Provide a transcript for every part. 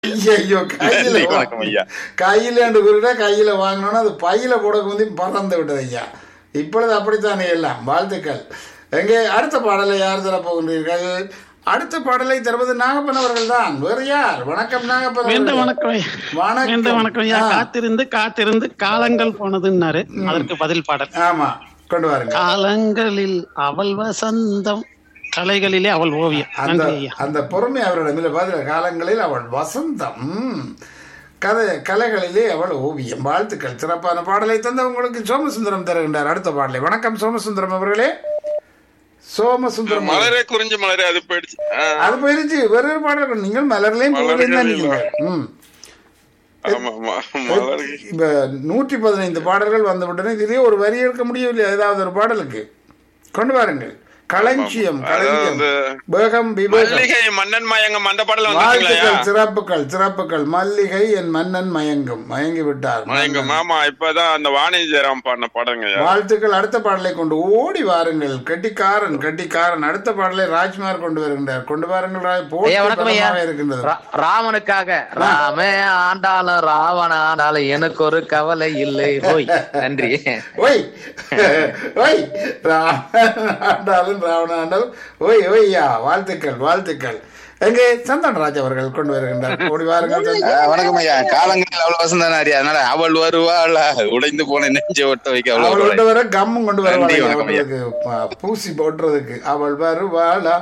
ஐயோ கையில வணக்கம் ஐயா. கையில குறிட்டா கையில வாங்கினோன்னா அது பையில போட குந்தி பறந்து விட்டது ஐயா. இப்பொழுது அப்படித்தானே எல்லாம். வாழ்த்துக்கள். எங்கே அடுத்த பாடலை யார் தர போகின்றீர்கள்? அடுத்த பாடலை தருவது நாகப்பன் அவர்கள் தான். வேறு யார்? வணக்கம் நாகப்பன் மீண்டும் அவர்களே. வணக்கம் ஐயா. வணக்கம். மீண்டும் வணக்கம் ஐயா. ஆ. காத்திருந்து காத்திருந்து காலங்கள் போனதுன்னாரு. அதற்கு பதில் பாடல். ஆமா, கொண்டு வாருங்க. காலங்களில் அவள் வசந்தம், கலைகளிலே அவள் ஓவியம். அந்த நன்றி ஐயா. அந்த பொறுமை அவரிடம் இல்லை. பதில் காலங்களில் அவள் வசந்தம், கலைகளிலே அவள் ஓவியம். வாழ்த்துக்கள். சிறப்பான பாடலை தந்த உங்களுக்கு சோமசுந்தரம் தருகின்றார் அடுத்த பாடலை. வணக்கம் சோமசுந்தரம் அவர்களே. சோமசுந்தரம் அவர்களே. மலரே குறிஞ்சி மலரே அது போயிடுச்சு. அது போயிருச்சு. வேற ஒரு பாடல் நீங்கள் மலர்லையும் போகிறீங்க நீங்கள். ஆமா ஆமா மலர். இப்ப 115 பாடல்கள் வந்து விட்டன. இதுலயே ஒரு வரி எடுக்க முடியவில்லை. ஏதாவது ஒரு பாடலுக்கு கொண்டு வாருங்கள். களஞ்சியம், களஞ்சியம், வேகம், விவேகம். மல்லிகை மன்னன் மயங்கும் அந்த பாடல வாழ்த்துக்கள். வந்துட்டீங்களா? சிறப்புகள் சிறப்புகள். மல்லிகை என் மன்னன் மயங்கும், மயங்கி விட்டார். மயங்கும். ஆமா, இப்பதான் அந்த வாணி ஜெயராம் பாடின பாடுங்க. வாழ்த்துக்கள். அடுத்த பாடலை கொண்டு ஓடி வாருங்கள். கட்டிக்காரன் கட்டிக்காரன். அடுத்த பாடலை ராஜ்குமார் கொண்டு வருகின்றார். கொண்டு வாருங்கள். இருக்கின்றது. ராமனுக்காக ராம ஆண்டாலும் ராவண ஆண்டாலும் எனக்கு ஒரு கவலை இல்லை. ஓய் நன்றி. ஓய் ஓய் ஆண்டாலும் ராவண ஆண்டாலும் ஓய் ஓய்யா. வாழ்த்துக்கள் வாழ்த்துக்கள். எங்கே சந்தன்ராஜ் அவர்கள் கொண்டு வருகின்றார். ஓடி வாருங்கள். வணக்கம் ஐயா. காலங்களில் அவள் வசந்தான அறியா, அதனால அவள் வருவாள் உடைந்து போன நெஞ்சை ஒட்ட வைக்க அவள் கொண்டு வர கம்மும் கொண்டு வர நன்றி, வணக்கம் ஐயா. பூசி போட்டுறதுக்கு அவள் வருவாளா.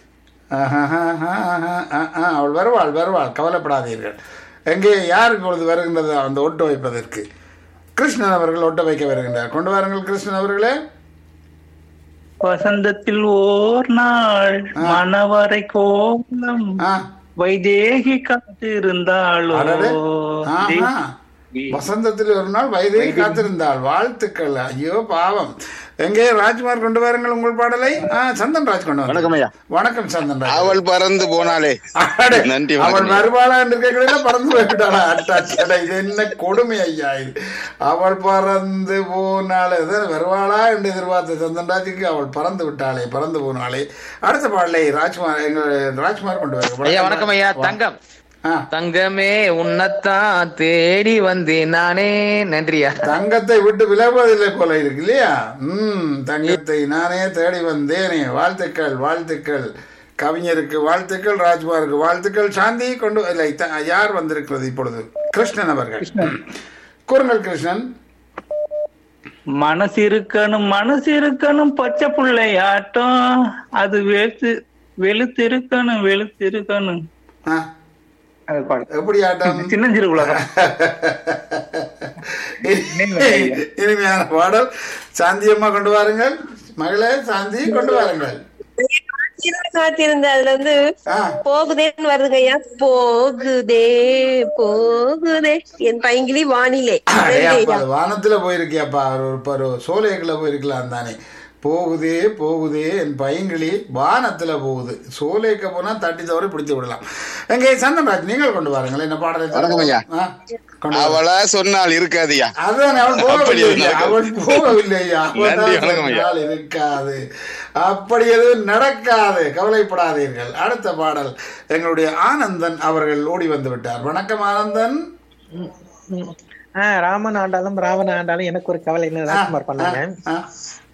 அவள் வருவாள் வருவாள், கவலைப்படாதீர்கள். எங்கே யார் இப்பொழுது வருகின்றது அந்த ஒட்டு வைப்பதற்கு? கிருஷ்ணன் அவர்கள் ஒட்ட வைக்க வருகின்றார். கொண்டு வாருங்கள் கிருஷ்ணன் அவர்களே. வசந்தத்தில் ஓர் நாள் மணவரை கோலம் ஆ, வைதேகி காத்திருந்தாளோ. அடடே. ஆஹா. வசந்தத்தில் ஒரு நாள் வைதேகி காத்திருந்தாள். வாழ்த்துக்கள். ஐயோ பாவம். எங்கே ராஜ்குமார் கொண்டு வாருங்கள் உங்கள் பாடலை. சந்தன் ராஜ் கொண்டு வாருங்கள். வணக்கம் ஐயா. வணக்கம் சந்தன் ராஜ். அவள் பறந்து போனாலே. அடடே, நன்றி, அவள் வணக்கம். வருவாளா என்று கேட்கல, பறந்து போய்விட்டாளா? அட்டா, இது என்ன கொடுமை ஐயா இது. அவள் பறந்து போனாலே வருவாளா என்று எதிர்பார்த்த சந்தன்ராஜுக்கு அவள் பறந்து விட்டாளே, பறந்து போனாலே. அடுத்த பாடலை ராஜ்குமார் எங்கள் ராஜ்குமார் கொண்டு ஐயா வாருங்கள். வணக்கம் ஐயா. தங்கம் ஆ, தங்கமே உன்னத்தான் தேடி வந்தேன் நானே. நன்றியா. தங்கத்தை விட்டு விலகுவதில்லை போல இருக்கு இல்லையா? தங்கத்தை நானே தேடி வந்தேனே. வாழ்த்துக்கள் வாழ்த்துக்கள். கவிஞருக்கு வாழ்த்துக்கள், ராஜ்குமாருக்கு வாழ்த்துக்கள். சாந்தி கொண்டு இல்லை, யார் வந்திருக்கிறது இப்பொழுது? கிருஷ்ணன் அவர்கள். கூறுங்கள் கிருஷ்ணன். மனசு இருக்கணும் பச்சை புள்ளை ஆட்டம், அது வெளுத்திருக்கணும் வெளுத்திருக்கணும். ஆ, எப்படி ஆட்டம்? சின்னஞ்சிறு உலகம். இனிமையான பாடல். சாந்தி அம்மா கொண்டு வாருங்கள். மகளே சாந்தி கொண்டு வாருங்கள். காத்திருந்த அதுல வந்து ஆ, போகுதேன்னு வருதுங்க ஐயா. போகுதே போகுதே என் பைங்கிலி வானிலை. அடே அப்பா, அது வானத்துல போயிருக்கியாப்பா. ஒரு சோலைக்குள்ள போயிருக்கலாம் தானே. போகுதே போகுதே என் பையங்கிளி வானத்துல போகுது. சோலைக்கு போனா தட்டி தவறி பிடித்து விடலாம். எங்கே சந்தன்ராஜ் நீங்கள் கொண்டு வாருங்கள். என்ன பாடலை வணக்கம் ஐயா. அவளா சொன்னால் இருக்காதியா. அதான் அவள் போகவில்லை. அவள் போகவில்லையா? நன்றி, வணக்கம் ஐயா. இருக்காது, அப்படி எதுவும் நடக்காது, கவலைப்படாதீர்கள். அடுத்த பாடல் எங்களுடைய ஆனந்தன் அவர்கள் ஓடி வந்து விட்டார். வணக்கம் ஆனந்தன். ராமன் ஆண்டாலும் ராவண ஆண்டாலும் எனக்கு ஒரு கவலை. ராஜ்குமார் பண்ணாங்க.